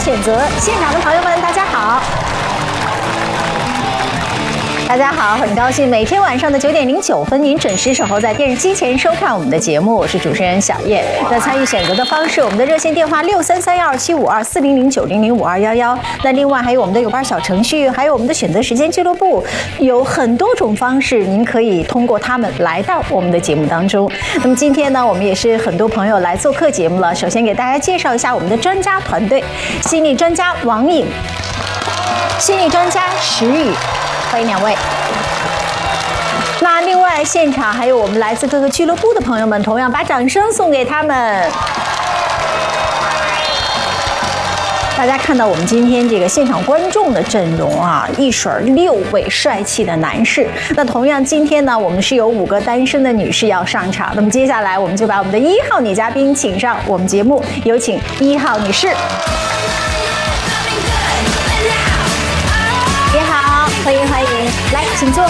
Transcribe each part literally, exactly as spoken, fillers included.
选择，现场的朋友们，大家好。大家好，很高兴每天晚上的九点零九分，您准时守候在电视机前收看我们的节目，我是主持人小叶。那参与选择的方式，我们的热线电话六三三幺二七五二四零零九零零五二幺幺。那另外还有我们的有班小程序，还有我们的选择时间俱乐部，有很多种方式，您可以通过他们来到我们的节目当中。那么今天呢，我们也是很多朋友来做客节目了。首先给大家介绍一下我们的专家团队：心理专家王颖，心理专家石宇。欢迎两位。那另外现场还有我们来自各个俱乐部的朋友们，同样把掌声送给他们。大家看到我们今天这个现场观众的阵容啊，一水儿六位帅气的男士。那同样今天呢，我们是有五个单身的女士要上场。那么接下来我们就把我们的一号女嘉宾请上我们节目，有请一号女士。你好，欢迎欢迎，来，请坐。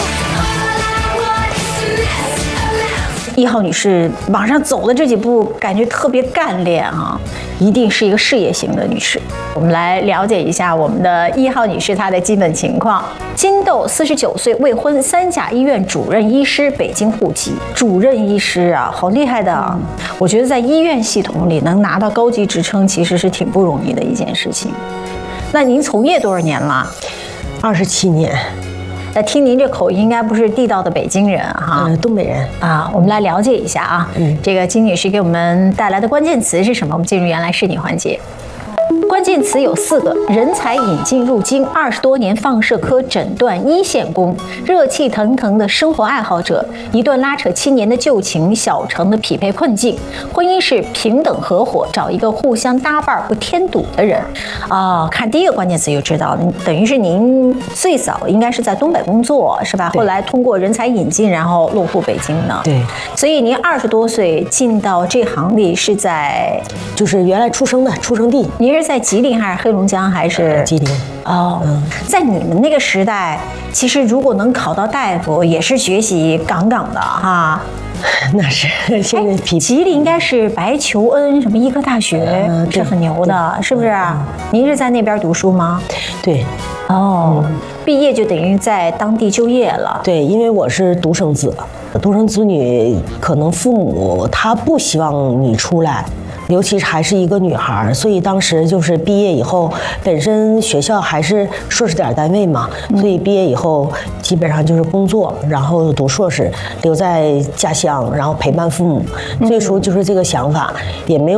一号女士往上走的这几步，感觉特别干练啊，一定是一个事业型的女士。我们来了解一下我们的一号女士她的基本情况。金豆，四十九岁，未婚，三甲医院主任医师，北京户籍。主任医师啊，好厉害的啊！我觉得在医院系统里能拿到高级职称，其实是挺不容易的一件事情。那您从业多少年了？ 二十七年。 那听您这口音，应该不是地道的北京人哈， 嗯，东北人啊。我们来了解一下啊，嗯，这个金女士给我们带来的关键词是什么？我们进入原来是你环节。关键词有四个：人才引进入京，二十多年放射科诊断一线工，热气腾腾的生活爱好者，一段拉扯七年的旧情，小城的匹配困境。婚姻是平等合伙，找一个互相搭伴不添堵的人。哦，看第一个关键词就知道了，等于是您最早应该是在东北工作是吧？后来通过人才引进，然后落户北京的。 对， 所以您二十多岁进到这行里是在， 就是原来出生的出生地。 您是在吉林还是黑龙江还是吉林？ 哦，嗯，在你们那个时代，其实如果能考到大夫，也是学习杠杠的哈。 那是现在比吉林应该是白求恩什么医科大学、嗯、是很牛的，是不是？嗯、您是在那边读书吗？ 对。 哦，嗯、毕业就等于在当地就业了。 对，因为我是独生子，独生子女可能父母他不希望你出来。尤其是还是一个女孩，所以当时就是毕业以后，本身学校还是硕士点单位嘛，所以毕业以后基本上就是工作，然后读硕士，留在家乡，然后陪伴父母。最初就是这个想法，也没有。